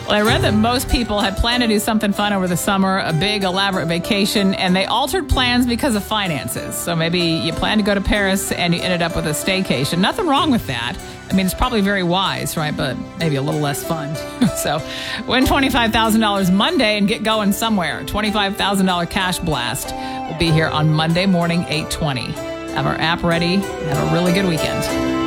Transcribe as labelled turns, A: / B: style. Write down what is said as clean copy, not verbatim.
A: Well, I read that most people had planned to do something fun over the summer, a big elaborate vacation, and they altered plans because of finances. So maybe you planned to go to Paris and you ended up with a staycation. Nothing wrong with that. I mean, it's probably very wise, right? But maybe a little less fun. So win $25,000 Monday and get going somewhere. $25,000 cash blast will be here on Monday morning, 8:20. Have our app ready. Have a really good weekend.